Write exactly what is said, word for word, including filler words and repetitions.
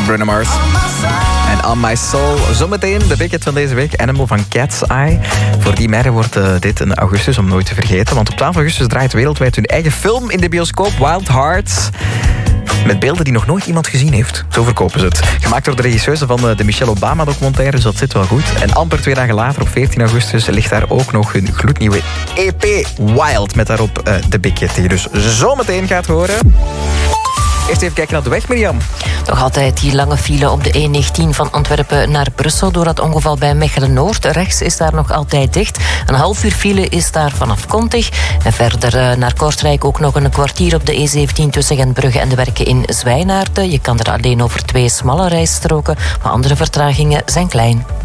Bruno Mars. En On My Soul. Zometeen de big hit van deze week, Animal van Cat's Eye. Voor die meiden wordt uh, dit een augustus om nooit te vergeten. Want op twaalf augustus draait wereldwijd hun eigen film in de bioscoop, Wild Hearts. Met beelden die nog nooit iemand gezien heeft. Zo verkopen ze het. Gemaakt door de regisseuse van de Michelle Obama-documentaire, dus dat zit wel goed. En amper twee dagen later, op veertien augustus, ligt daar ook nog hun gloednieuwe E P Wild. Met daarop uh, de big hit die je dus zometeen gaat horen. Eerst even kijken naar de weg, Mirjam. Nog altijd die lange file op de E negentien van Antwerpen naar Brussel door dat ongeval bij Mechelen-Noord. Rechts is daar nog altijd dicht. Een half uur file is daar vanaf Kontig. En verder naar Kortrijk ook nog een kwartier op de E zeventien tussen Gentbrugge en de werken in Zwijnaarden. Je kan er alleen over twee smalle rijstroken, maar andere vertragingen zijn klein.